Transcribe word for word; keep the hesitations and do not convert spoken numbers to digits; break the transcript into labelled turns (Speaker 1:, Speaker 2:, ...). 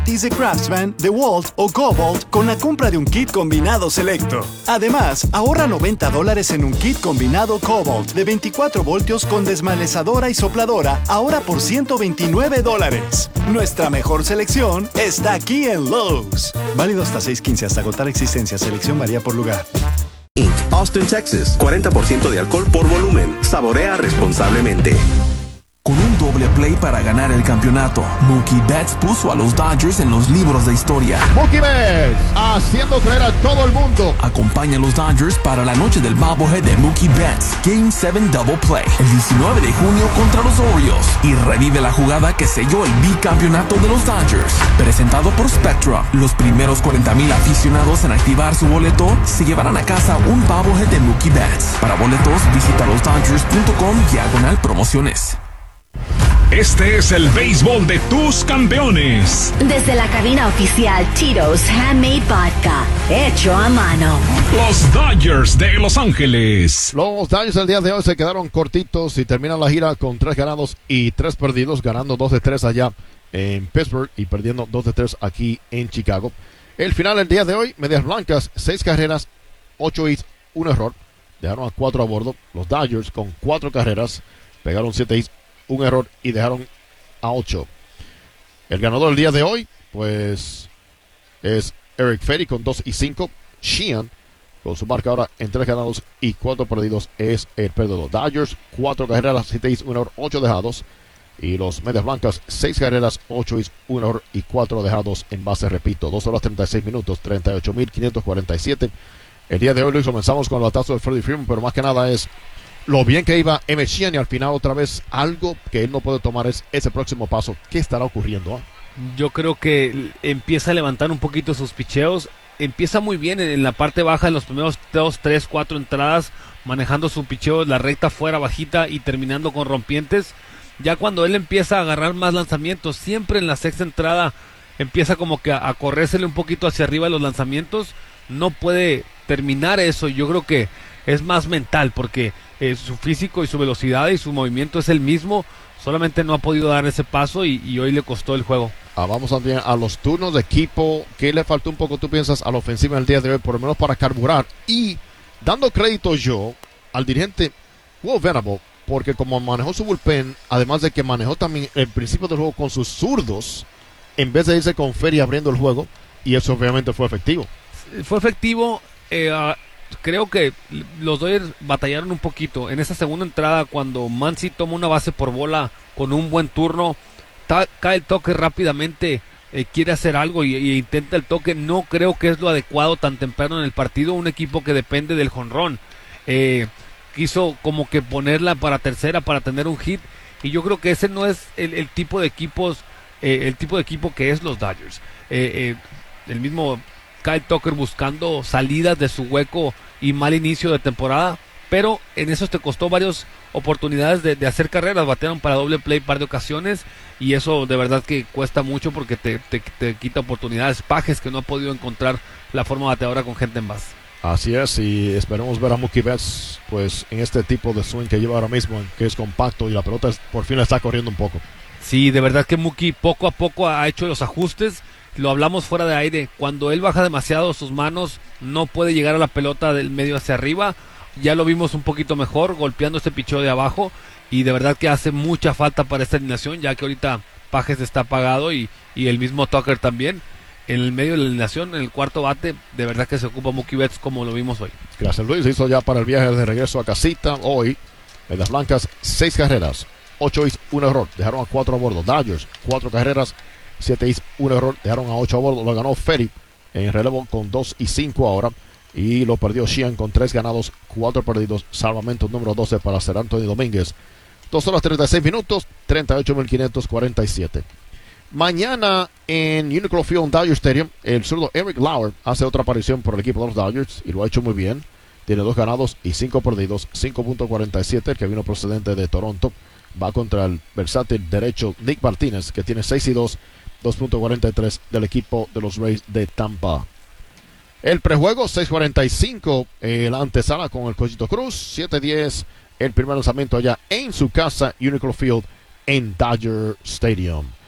Speaker 1: de Craftsman, DeWalt o Cobalt con la compra de un kit combinado selecto. Además, ahorra noventa dólares en un kit combinado Cobalt de veinticuatro voltios con desmalezadora y sopladora, ahora por ciento veintinueve dólares. Nuestra mejor selección está aquí en Lowe's. Válido hasta seis quince hasta agotar existencia. Selección varía por lugar.
Speaker 2: incorporated, Austin, Texas. cuarenta por ciento de alcohol por volumen. Saborea responsablemente.
Speaker 3: Con un doble play para ganar el campeonato, Mookie Betts puso a los Dodgers en los libros de historia.
Speaker 4: Mookie Betts, haciendo creer a todo el mundo.
Speaker 3: Acompaña a los Dodgers para la noche del bobblehead de Mookie Betts, Game siete Double Play, el diecinueve de junio contra los Orioles. Y revive la jugada que selló el bicampeonato de los Dodgers. Presentado por Spectrum, los primeros cuarenta mil aficionados en activar su boleto se llevarán a casa un bobblehead de Mookie Betts. Para boletos, visita los dodgers punto com diagonal promociones.
Speaker 5: Este es el béisbol de tus campeones.
Speaker 6: Desde la cabina oficial Tito's Handmade Vodka, hecho a mano.
Speaker 5: Los Dodgers de Los Ángeles.
Speaker 4: Los Dodgers el día de hoy se quedaron cortitos y terminan la gira con tres ganados y tres perdidos, ganando dos de tres allá en Pittsburgh y perdiendo dos de tres aquí en Chicago. El final del día de hoy, Medias Blancas, seis carreras, ocho hits, un error. Dejaron a cuatro a bordo. Los Dodgers con cuatro carreras, pegaron siete hits, un error y dejaron a ocho. El ganador del día de hoy, pues, es Eric Ferry con dos y cinco. Sheehan, con su marca ahora en tres ganados y cuatro perdidos, es el perdedor. Dodgers, cuatro carreras, siete hits, un error, ocho dejados. Y los Medias Blancas, seis carreras, ocho hits, un error y cuatro dejados en base, repito. dos horas treinta y seis minutos, treinta y ocho mil quinientos cuarenta y siete. El día de hoy, Luis, comenzamos con el batazo de Freddie Freeman, pero más que nada es lo bien que iba Emmett Sheehan y al final otra vez algo que él no puede tomar es ese próximo paso. ¿Qué estará ocurriendo? ¿eh?
Speaker 7: Yo creo que empieza a levantar un poquito sus picheos. Empieza muy bien en la parte baja en los primeros dos, tres, cuatro entradas, manejando su picheo, la recta fuera bajita y terminando con rompientes. Ya cuando él empieza a agarrar más lanzamientos, siempre en la sexta entrada empieza como que a, a corrérsele un poquito hacia arriba los lanzamientos. No puede terminar eso. Yo creo que es más mental porque eh, su físico y su velocidad y su movimiento es el mismo, solamente no ha podido dar ese paso y, y hoy le costó el juego.
Speaker 4: Ah, vamos también a los turnos de equipo. ¿Qué le faltó un poco, tú piensas, a la ofensiva el día de hoy, por lo menos para carburar? Y dando crédito yo al dirigente Will Venable, porque como manejó su bullpen, además de que manejó también el principio del juego con sus zurdos, en vez de irse con Ferry abriendo el juego, y eso obviamente fue efectivo.
Speaker 7: Fue efectivo. eh, uh... Creo que los Dodgers batallaron un poquito en esa segunda entrada cuando Muncy toma una base por bola con un buen turno, ta- cae el toque rápidamente, eh, quiere hacer algo y, y intenta el toque. No creo que es lo adecuado tan temprano en el partido, un equipo que depende del jonrón. Eh, quiso como que ponerla para tercera para tener un hit y yo creo que ese no es el, el tipo de equipos, eh, el tipo de equipo que es los Dodgers. Eh, eh, el mismo Kyle Tucker buscando salidas de su hueco y mal inicio de temporada, pero en eso te costó varias oportunidades de, de hacer carreras. Batearon para doble play un par de ocasiones y eso de verdad que cuesta mucho porque te, te, te quita oportunidades. Pajes que no ha podido encontrar la forma bateadora con gente en base.
Speaker 4: Así es, y esperemos ver a Mookie Betts pues en este tipo de swing que lleva ahora mismo, que es compacto y la pelota es, por fin la está corriendo un poco.
Speaker 7: Sí, de verdad que Mookie poco a poco ha hecho los ajustes. Lo hablamos fuera de aire, cuando él baja demasiado sus manos no puede llegar a la pelota del medio hacia arriba. Ya lo vimos un poquito mejor golpeando este picheo de abajo y de verdad que hace mucha falta para esta alineación, ya que ahorita Pajes está apagado y, y el mismo Tucker también. En el medio de la alineación, en el cuarto bate, de verdad que se ocupa Mookie Betts como lo vimos hoy.
Speaker 4: Gracias, Luis. Se hizo ya para el viaje de regreso a casita. Hoy, en las blancas, seis carreras, ocho hits, un error. Dejaron a cuatro a bordo. Dodgers, cuatro carreras, siete hits, un error. Dejaron a ocho a bordo. Lo ganó Ferry en relevo con dos y cinco ahora. Y lo perdió Sheehan con tres ganados, cuatro perdidos. Salvamento número doce para Ser Anthony Domínguez. dos horas treinta y seis minutos, treinta y ocho mil quinientos cuarenta y siete. Mañana en Unicron Field Dodger Stadium, el zurdo Eric Lauer hace otra aparición por el equipo de los Dodgers y lo ha hecho muy bien. Tiene dos ganados y cinco perdidos, cinco punto cuarenta y siete, el que vino procedente de Toronto. Va contra el versátil derecho Nick Martínez, que tiene seis y dos, dos punto cuarenta y tres del equipo de los Rays de Tampa. El prejuego, seis cuarenta y cinco, eh, la antesala con el Cochito Cruz, siete diez, el primer lanzamiento allá en su casa, Unicron Field en Dodger Stadium.